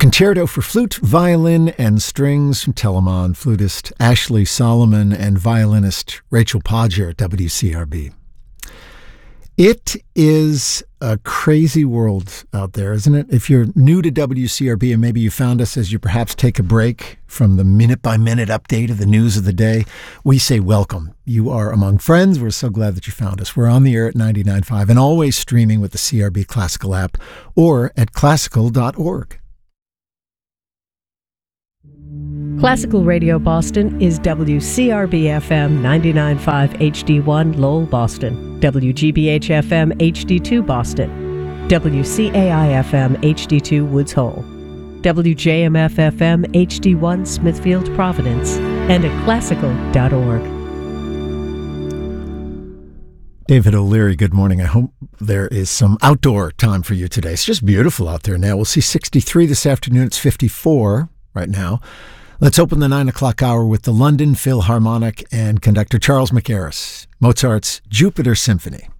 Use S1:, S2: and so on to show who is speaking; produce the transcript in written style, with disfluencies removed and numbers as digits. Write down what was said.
S1: Concerto for flute, violin, and strings from Telemann flutist Ashley Solomon and violinist Rachel Podger at WCRB. It is a crazy world out there, isn't it? If you're new to WCRB and maybe you found us as you perhaps take a break from the minute-by-minute update of the news of the day, we say welcome. You are among friends. We're so glad that you found us. We're on the air at 99.5 and always streaming with the CRB Classical app or at classical.org.
S2: Classical Radio Boston is WCRB-FM 99.5 HD1 Lowell, Boston, WGBH-FM HD2 Boston, WCAI-FM HD2 Woods Hole, WJMF-FM HD1 Smithfield, Providence, and at classical.org.
S1: David O'Leary, good morning. I hope there is some outdoor time for you today. It's just beautiful out there now. We'll see 63 this afternoon. It's 54 right now. Let's open the 9 o'clock hour with the London Philharmonic and conductor Charles McGarris, Mozart's Jupiter Symphony.